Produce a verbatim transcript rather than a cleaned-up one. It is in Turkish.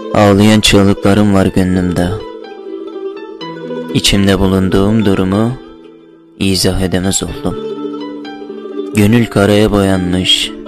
Ağlayan çığlıklarım var gönlümde. İçimde bulunduğum durumu izah edemez oldum. Gönül karaya boyanmış,